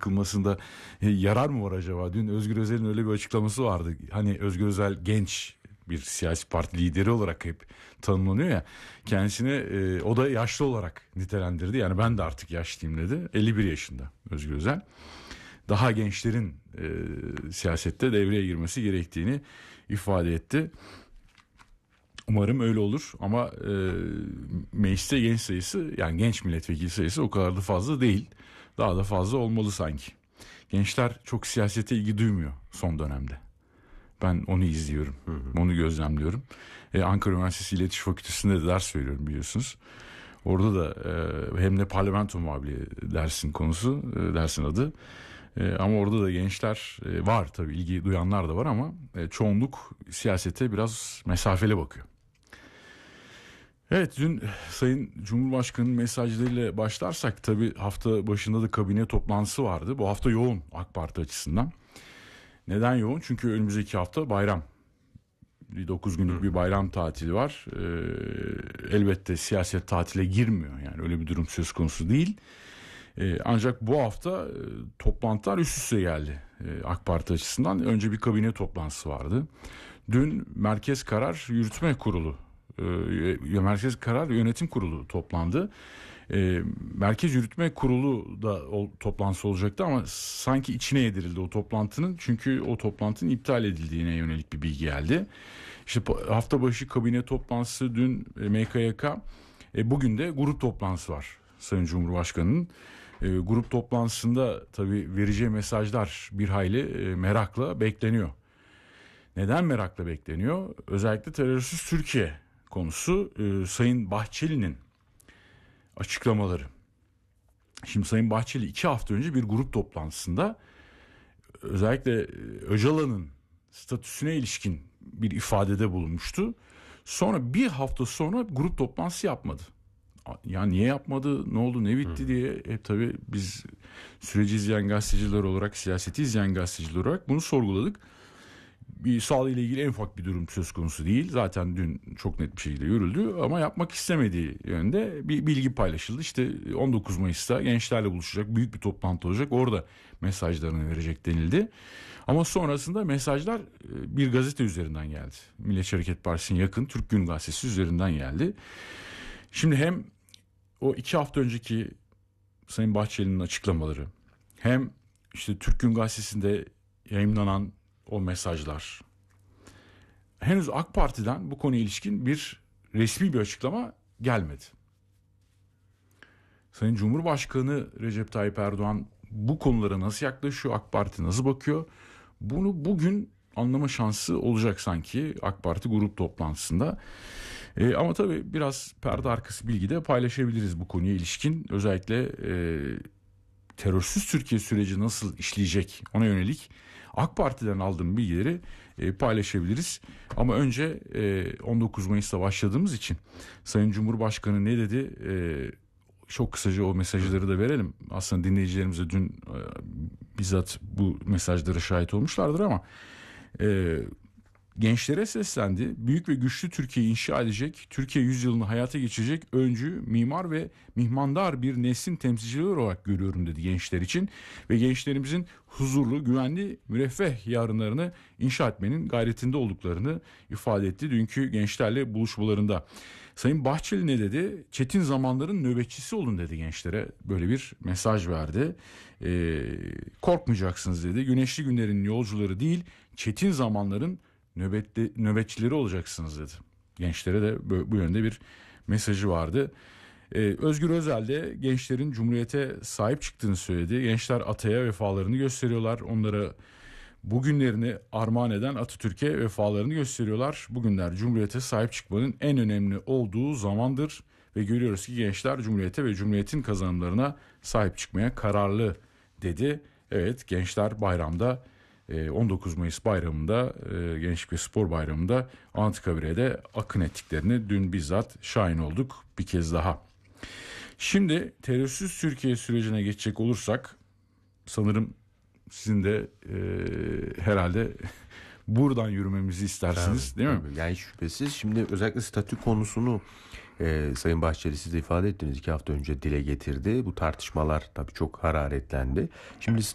yıkılmasında yarar mı var acaba? Dün Özgür Özel'in öyle bir açıklaması vardı. Hani Özgür Özel genç bir siyasi parti lideri olarak hep tanımlanıyor ya. Kendisine o da yaşlı olarak nitelendirdi. Yani ben de artık yaşlıyım dedi. 51 yaşında Özgür Özel. Daha gençlerin siyasette devreye girmesi gerektiğini ifade etti. Umarım öyle olur ama mecliste genç sayısı, yani genç milletvekili sayısı o kadar da fazla değil. Daha da fazla olmalı sanki. Gençler çok siyasete ilgi duymuyor son dönemde. Ben onu izliyorum, onu gözlemliyorum. Ankara Üniversitesi İletişim Fakültesi'nde de ders veriyorum biliyorsunuz. Orada da hem de parlamento muhabirliği dersin adı. Ama orada da gençler var tabii, ilgi duyanlar da var ama çoğunluk siyasete biraz mesafeli bakıyor. Evet, dün Sayın Cumhurbaşkanı'nın mesajlarıyla başlarsak tabii hafta başında da kabine toplantısı vardı. Bu hafta yoğun AK Parti açısından. Neden yoğun? Çünkü önümüzdeki hafta bayram. 9 günlük bir bayram tatili var. Elbette siyaset tatile girmiyor. Yani öyle bir durum söz konusu değil. Ancak bu hafta toplantılar üst üste geldi AK Parti açısından. Önce bir kabine toplantısı vardı. Dün Merkez Karar Yürütme Kurulu, Merkez Karar Yönetim Kurulu toplandı. Merkez Yürütme Kurulu da toplantısı olacaktı ama sanki içine yedirildi o toplantının. Çünkü o toplantının iptal edildiğine yönelik bir bilgi geldi. İşte hafta başı kabine toplantısı dün MKYK, bugün de grup toplantısı var Sayın Cumhurbaşkanı'nın. Grup toplantısında tabii vereceği mesajlar bir hayli merakla bekleniyor. Neden merakla bekleniyor? Özellikle terörsüz Türkiye konusu, Sayın Bahçeli'nin açıklamaları. Şimdi Sayın Bahçeli 2 hafta önce bir grup toplantısında özellikle Öcalan'ın statüsüne ilişkin bir ifadede bulunmuştu. Sonra bir hafta sonra grup toplantısı yapmadı. Ya niye yapmadı, ne oldu, ne bitti diye tabii biz süreci izleyen gazeteciler olarak, siyaseti izleyen gazeteciler olarak bunu sorguladık. Bir sağlığı ile ilgili en ufak bir durum söz konusu değil. Zaten dün çok net bir şekilde yürüldü ama yapmak istemediği yönde bir bilgi paylaşıldı. İşte 19 Mayıs'ta gençlerle buluşacak, büyük bir toplantı olacak. Orada mesajlarını verecek denildi. Ama sonrasında mesajlar bir gazete üzerinden geldi. Milliyetçi Hareket Partisi'ne yakın Türk Gün Gazetesi üzerinden geldi. Şimdi hem o 2 hafta önceki Sayın Bahçeli'nin açıklamaları, hem işte Türk Gün Gazetesi'nde yayımlanan o mesajlar. Henüz AK Parti'den bu konuya ilişkin bir resmi bir açıklama gelmedi. Sayın Cumhurbaşkanı Recep Tayyip Erdoğan bu konulara nasıl yaklaşıyor, AK Parti nasıl bakıyor? Bunu bugün anlama şansı olacak sanki AK Parti grup toplantısında. Ama tabii biraz perde arkası bilgi de paylaşabiliriz bu konuya ilişkin. Özellikle terörsüz Türkiye süreci nasıl işleyecek, ona yönelik AK Parti'den aldığım bilgileri paylaşabiliriz. Ama önce 19 Mayıs'ta başladığımız için Sayın Cumhurbaşkanı ne dedi? Çok kısaca o mesajları da verelim. Aslında dinleyicilerimize dün bizzat bu mesajlara şahit olmuşlardır ama gençlere seslendi. Büyük ve güçlü Türkiye'yi inşa edecek, Türkiye yüzyılını hayata geçirecek öncü, mimar ve mihmandar bir neslin temsilcileri olarak görüyorum dedi gençler için. Ve gençlerimizin huzurlu, güvenli, müreffeh yarınlarını inşa etmenin gayretinde olduklarını ifade etti dünkü gençlerle buluşmalarında. Sayın Bahçeli ne dedi? Çetin zamanların nöbetçisi olun dedi gençlere. Böyle bir mesaj verdi. Korkmayacaksınız dedi. Güneşli günlerin yolcuları değil, çetin zamanların nöbetçileri olacaksınız dedi. Gençlere de bu yönde bir mesajı vardı. Özgür Özel de gençlerin Cumhuriyete sahip çıktığını söyledi. Gençler ataya vefalarını gösteriyorlar. Onlara bugünlerini armağan eden Atatürk'e vefalarını gösteriyorlar. Bugünler Cumhuriyete sahip çıkmanın en önemli olduğu zamandır. Ve görüyoruz ki gençler Cumhuriyete ve Cumhuriyet'in kazanımlarına sahip çıkmaya kararlı dedi. Evet, gençler bayramda 19 Mayıs bayramında, Gençlik ve Spor Bayramı'nda Anıtkabir'e akın ettiklerini dün bizzat şahit olduk bir kez daha. Şimdi terörsüz Türkiye sürecine geçecek olursak sanırım sizin de herhalde buradan yürümemizi istersiniz, değil mi? Yani şüphesiz. Şimdi özellikle statü konusunu Sayın Bahçeli siz de ifade ettiniz, 2 hafta önce dile getirdi. Bu tartışmalar tabii çok hararetlendi. Şimdi